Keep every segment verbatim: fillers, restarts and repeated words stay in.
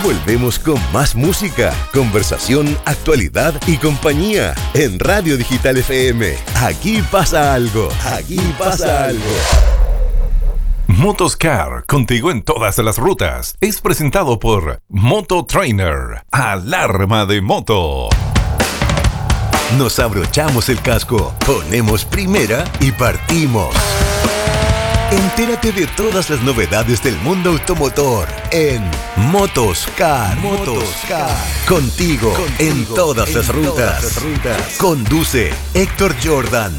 volvemos con más música, conversación, actualidad y compañía en Radio Digital F M. Aquí pasa algo, aquí pasa algo. Motoscar, contigo en todas las rutas. Es presentado por Moto Trainer, alarma de moto. Nos abrochamos el casco, ponemos primera y partimos. Entérate de todas las novedades del mundo automotor en Motoscar. Motoscar. Contigo, Contigo en todas, en las, rutas. todas las rutas. Conduce Héctor Jordan.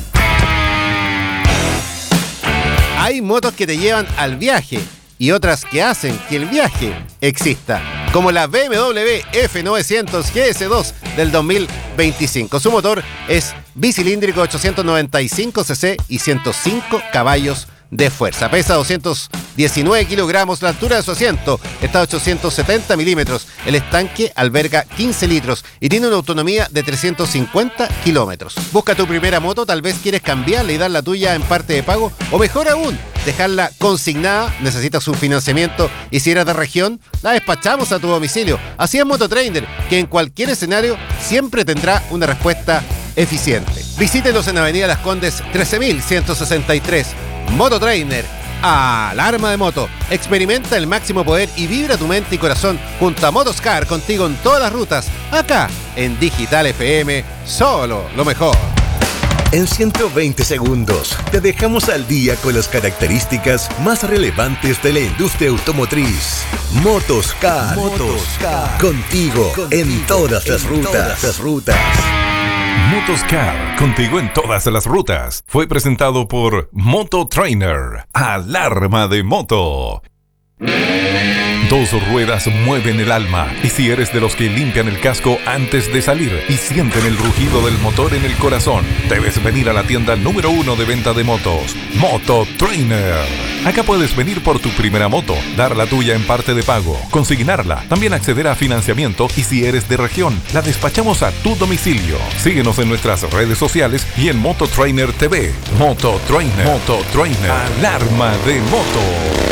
Hay motos que te llevan al viaje y otras que hacen que el viaje exista, como la B M W F novecientos G S dos del dos mil veinticinco. Su motor es bicilíndrico, ochocientos noventa y cinco cc y ciento cinco caballos de fuerza. Pesa doscientos diecinueve kilogramos, la altura de su asiento está a ochocientos setenta milímetros, el estanque alberga quince litros y tiene una autonomía de trescientos cincuenta kilómetros. Busca tu primera moto, tal vez quieres cambiarla y dar la tuya en parte de pago, o mejor aún, dejarla consignada, necesitas un financiamiento y si eres de región, la despachamos a tu domicilio. Así es Moto Trainer, que en cualquier escenario siempre tendrá una respuesta eficiente. Visítenos en Avenida Las Condes trece mil ciento sesenta y tres. Moto Trainer, alarma de moto. Experimenta el máximo poder y vibra tu mente y corazón junto a Motoscar, contigo en todas las rutas, acá en Digital F M, solo lo mejor. En ciento veinte segundos te dejamos al día con las características más relevantes de la industria automotriz. Motoscar, Motoscar. Contigo, contigo en todas las en rutas. Todas las rutas. Motoscar, contigo en todas las rutas. Fue presentado por Moto Trainer, alarma de moto. Dos ruedas mueven el alma, y si eres de los que limpian el casco antes de salir y sienten el rugido del motor en el corazón, debes venir a la tienda número uno de venta de motos, Moto Trainer. Acá puedes venir por tu primera moto, dar la tuya en parte de pago, consignarla, también acceder a financiamiento y si eres de región, la despachamos a tu domicilio. Síguenos en nuestras redes sociales y en Moto Trainer T V. Moto Trainer, Moto Trainer, alarma de moto.